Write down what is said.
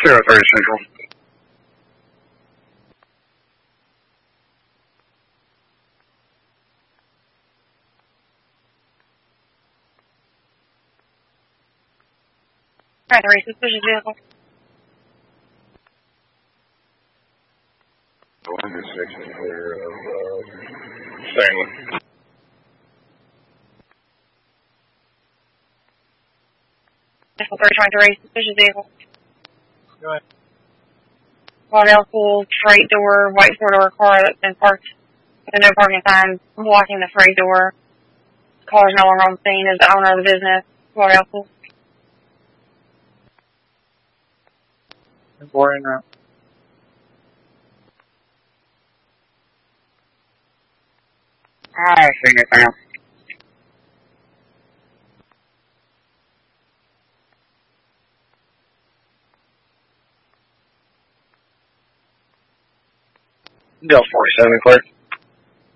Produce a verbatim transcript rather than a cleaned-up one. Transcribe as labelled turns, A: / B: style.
A: zero thirty Central.
B: Battery suspicious vehicle.
A: one hundred six is clear of uh, Stanley.
B: three twenty-three, suspicious vehicle.
C: Go ahead.
B: Waddell Pool, freight door, white four-door car that's been parked with no parking sign blocking the freight door. Car is no longer on scene. Is the owner of the business, Waddell Pool.
C: Four in route.
A: I see it now. Delta forty-seven, clear.